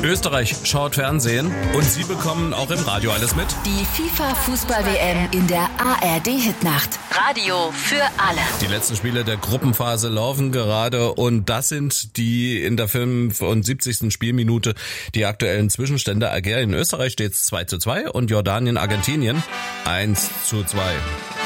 Österreich schaut Fernsehen und Sie bekommen auch im Radio alles mit. Die FIFA-Fußball-WM in der ARD-Hitnacht. Radio für alle. Die letzten Spiele der Gruppenphase laufen gerade und das sind die in der 75. Spielminute die aktuellen Zwischenstände. Algerien, Österreich steht 2:2 und Jordanien, Argentinien 1:2.